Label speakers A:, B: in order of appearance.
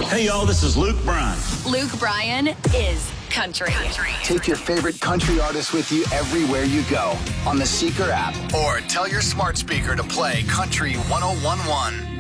A: Hey, y'all, this is Luke Bryan.
B: Luke Bryan is country.
C: Take your favorite country artist with you everywhere you go on the Seeker app or tell your smart speaker to play Country 101.1.